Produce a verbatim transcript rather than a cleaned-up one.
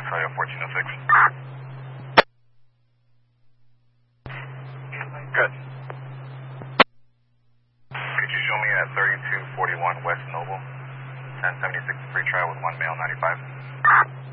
tell you fourteen oh six. Good. Could you show me at thirty-two forty-one West Noble? ten seventy-six free trial with one male, ninety-five.